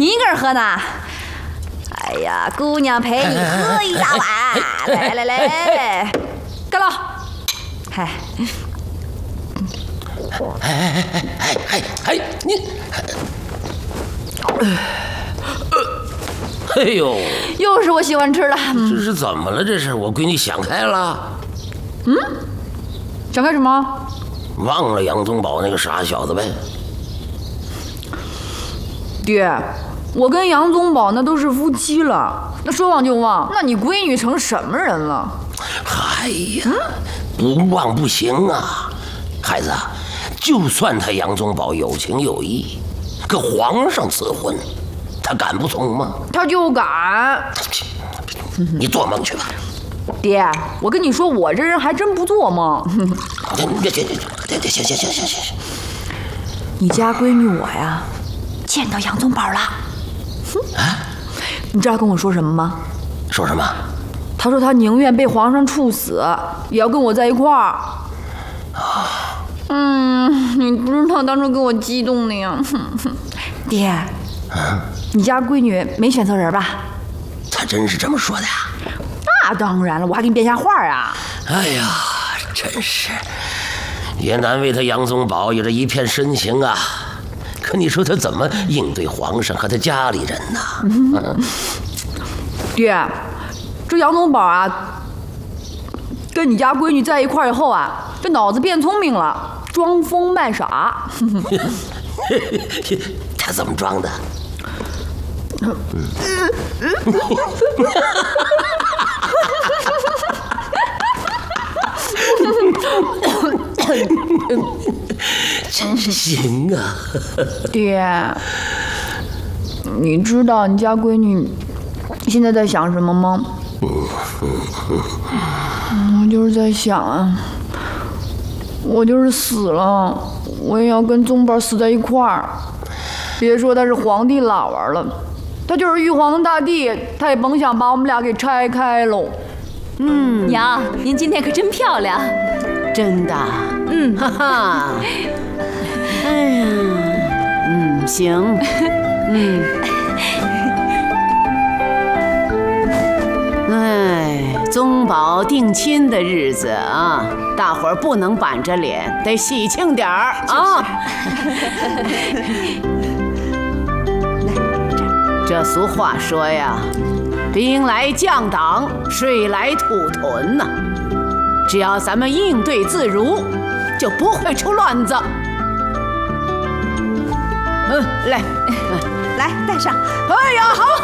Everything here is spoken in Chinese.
你一个人喝呢？哎呀，姑娘陪你喝一大碗，来，干了！嗨， 你，哎呦， 又是我喜欢吃的。 这是怎么了？这是我闺女想开了。 想干什么？ 忘了杨宗保那个傻小子呗。 爹，我跟杨宗保那都是夫妻了，那说忘就忘。那你闺女成什么人了？ 哎呀，不忘不行啊，孩子，就算他杨宗保有情有义，可皇上赐婚，他敢不从吗？ 他就敢。 你做梦去吧。 爹，我跟你说，我这人还真不做梦。 行， 你家闺女我呀，见到杨宗保了。 啊？ 你知道跟我说什么吗？ 说什么？ 他说他宁愿被皇上处死，也要跟我在一块儿。你不知道当初给我激动的呀。爹，你家闺女没选错人吧？ 他真是这么说的呀？ 那当然了，我还给你编下话啊。 哎呀，真是，也难为他杨宗保有着一片深情啊。可你说他怎么应对皇上和他家里人呢？ 爹，这杨宗保啊，跟你家闺女在一块儿以后啊，这脑子变聪明了，装疯卖傻。 他怎么装的？真是行啊！ 爹，你知道你家闺女现在在想什么吗？我就是在想啊，我就是死了，我也要跟宗保死在一块儿。别说他是皇帝老儿了，他就是玉皇大帝，他也甭想把我们俩给拆开喽。 娘，您今天可真漂亮。 真的，哈哈，哎呀，行，哎，宗保定亲的日子啊，大伙儿不能板着脸，得喜庆点儿啊。这俗话说呀，兵来将挡，水来土屯呐。只要咱们应对自如，就不会出乱子。来， 来，带上。 哎呀，好。